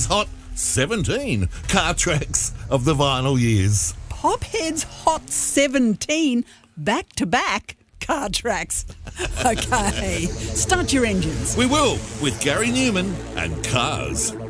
Pophead's Hot 17 car tracks of the vinyl years. Pophead's Hot 17 back-to-back car tracks. Okay, start your engines. We will with Gary Newman and Cars.